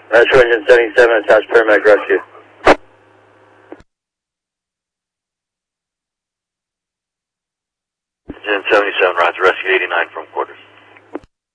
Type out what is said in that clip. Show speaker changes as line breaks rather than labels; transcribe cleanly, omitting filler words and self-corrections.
Metro Engine 77, attached paramedic rescue.
Engine 77, roger, rescue 89 from quarters.